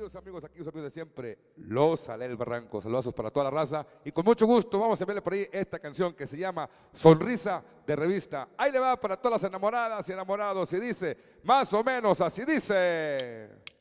queridos amigos, aquí los amigos de siempre, Los Alel Barranco. Saludos para toda la raza y con mucho gusto vamos a verle por ahí esta canción que se llama Sonrisa de Revista. Ahí le va para todas las enamoradas y enamorados y dice, más o menos así dice.